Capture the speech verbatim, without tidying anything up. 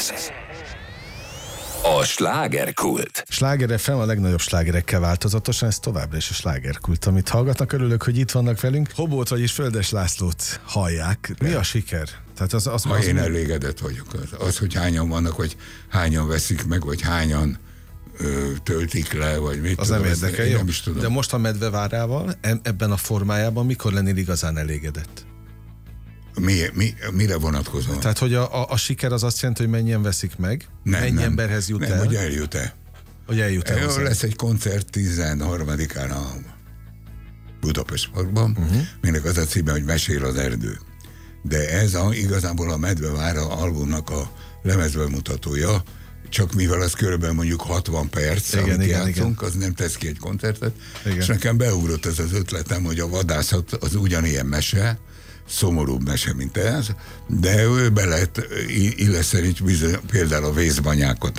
Ez a slágerkult. Sláger ef em a legnagyobb slágerekkel változatosan, ez továbbra is a slágerkult, amit hallgatnak. Örülök, hogy itt vannak velünk. Hobót, vagyis Földes Lászlót hallják. Mi a siker? Tehát az, az, ha az én mi... elégedett vagyok. Az, az, hogy hányan vannak, vagy hányan veszik meg, vagy hányan ö, töltik le, vagy mit az tudom, nem érdekel, jó? Nem is tudom. De most a Medvevárával, ebben a formájában mikor lennél igazán elégedett? Mi, mi, mire vonatkozóan? Tehát, hogy a, a, a siker az azt jelenti, hogy mennyien veszik meg, nem, mennyi nem, emberhez jut nem, el? hogy eljut-e. Hogy eljut el. Jó, lesz egy koncert tizenharmadikán a Budapest Parkban, uh-huh. Minek az a címe, hogy Mesél az erdő. De ez a, igazából a Medvevára albumnak a lemezbemutatója, csak mivel az körülbelül mondjuk hatvan perc, igen, amit igen, játszunk, igen. az nem tesz ki egy koncertet, igen. És nekem beugrott ez az ötletem, hogy a vadászat az ugyanilyen mese, szomorúbb mese, mint ez, de ő be lehet illeszteni bizony, például a vészbanyákat